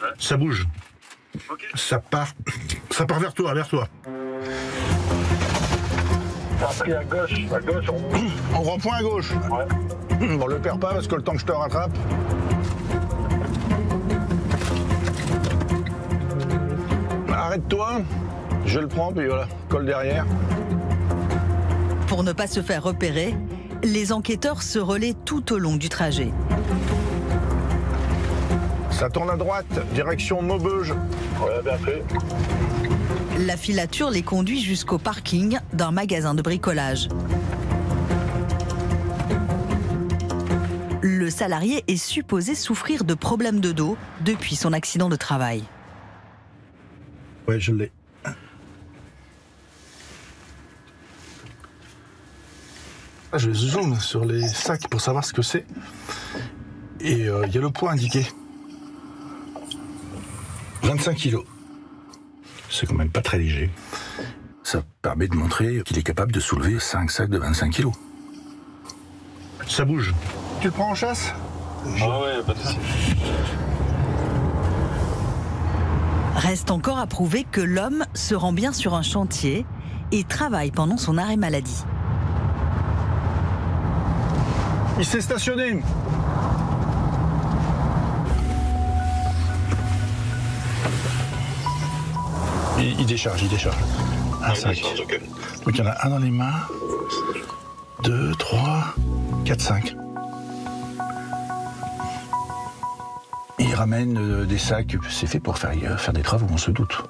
Ça bouge. Ok. Ça part vers toi, Ça a pris à gauche, On reprend à gauche. Ouais. Bon, le perds pas parce que le temps que je te rattrape. Arrête-toi, je le prends, puis voilà, colle derrière. Pour ne pas se faire repérer, les enquêteurs se relaient tout au long du trajet. Ça tourne à droite, direction Maubeuge. Ouais, bien fait. La filature les conduit jusqu'au parking d'un magasin de bricolage. Le salarié est supposé souffrir de problèmes de dos depuis son accident de travail. Ouais, je l'ai. Je zoome sur les sacs pour savoir ce que c'est. Et il y a le poids indiqué. 25 kilos. C'est quand même pas très léger. Ça permet de montrer qu'il est capable de soulever 5 sacs de 25 kilos. Ça bouge. Tu le prends en chasse ? Ah ouais, pas de souci. Reste encore à prouver que l'homme se rend bien sur un chantier et travaille pendant son arrêt maladie. Il s'est stationné. Il décharge. Un sac. Ok. Donc il y en a un dans les mains, 2, 3, 4, 5. Il ramène des sacs, c'est fait pour faire des travaux, on se doute.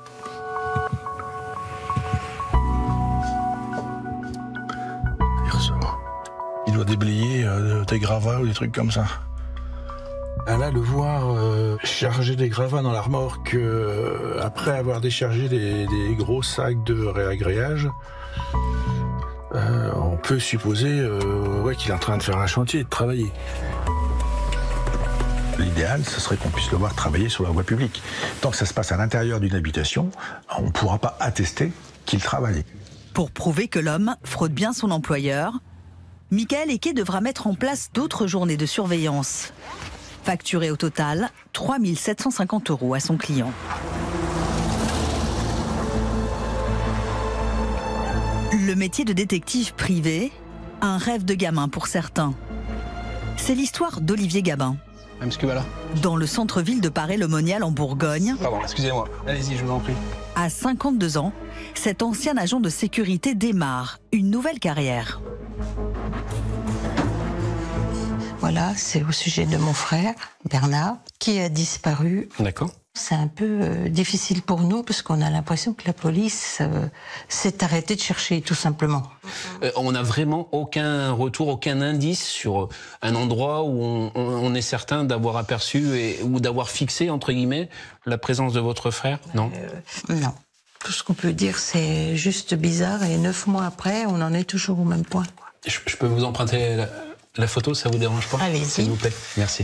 Il ressort. Il doit déblayer des gravats ou des trucs comme ça. Là, le voir charger des gravats dans la remorque après avoir déchargé des gros sacs de réagréage, on peut supposer qu'il est en train de faire un chantier et de travailler. L'idéal, ce serait qu'on puisse le voir travailler sur la voie publique. Tant que ça se passe à l'intérieur d'une habitation, on ne pourra pas attester qu'il travaille. Pour prouver que l'homme fraude bien son employeur, Michael Eke devra mettre en place d'autres journées de surveillance. Facturé au total 3 750 € à son client. Le métier de détective privé, un rêve de gamin pour certains. C'est l'histoire d'Olivier Gabin. Dans le centre-ville de Paray-le-Monial en Bourgogne, Pardon, excusez-moi. Allez-y, je vous en prie. à 52 ans, cet ancien agent de sécurité démarre une nouvelle carrière. Voilà, c'est au sujet de mon frère, Bernard, qui a disparu. D'accord. C'est un peu difficile pour nous parce qu'on a l'impression que la police s'est arrêtée de chercher, tout simplement. On n'a vraiment aucun retour, aucun indice sur un endroit où on est certain d'avoir aperçu ou d'avoir fixé, entre guillemets, la présence de votre frère, non? Non. Tout ce qu'on peut dire, c'est juste bizarre et 9 mois après, on en est toujours au même point, quoi. Je peux vous emprunter la photo, ça vous dérange pas? Allez-y. S'il vous plaît, merci.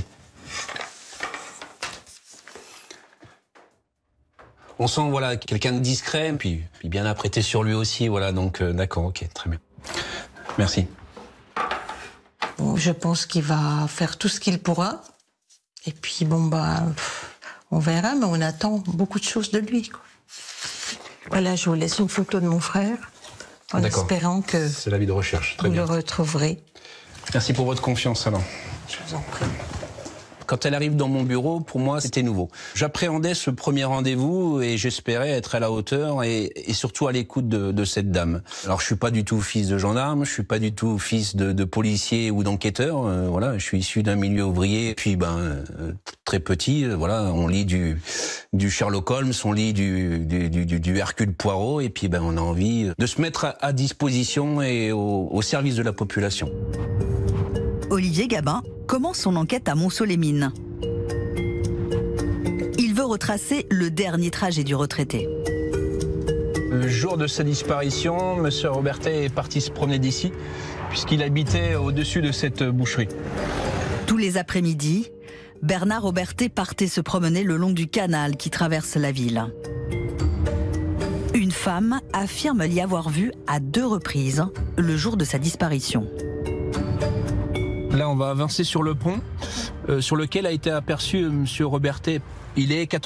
On sent, voilà, quelqu'un de discret, puis bien apprêté sur lui aussi, voilà, donc d'accord, ok, très bien. Merci. Bon, je pense qu'il va faire tout ce qu'il pourra. Et puis, on verra, mais on attend beaucoup de choses de lui, quoi. Voilà, je vous laisse une photo de mon frère, en D'accord. espérant que C'est l'avis de recherche, très vous bien. le retrouverez. Merci pour votre confiance, alors. Je vous en prie. Quand elle arrive dans mon bureau, pour moi, c'était nouveau. J'appréhendais ce premier rendez-vous et j'espérais être à la hauteur et surtout à l'écoute de cette dame. Alors, je suis pas du tout fils de gendarme, je suis pas du tout fils de policier ou d'enquêteur. Voilà, je suis issu d'un milieu ouvrier. Puis, très petit, voilà, on lit du Sherlock Holmes, on lit du Hercule Poirot, et puis, on a envie de se mettre à disposition et au service de la population. Olivier Gabin commence son enquête à Montceau-les-Mines. Il veut retracer le dernier trajet du retraité. Le jour de sa disparition, M. Robertet est parti se promener d'ici, puisqu'il habitait au-dessus de cette boucherie. Tous les après-midi, Bernard Robertet partait se promener le long du canal qui traverse la ville. Une femme affirme l'y avoir vu à 2 reprises le jour de sa disparition. Là, on va avancer sur le pont, sur lequel a été aperçu M. Robertet. Il est 14h.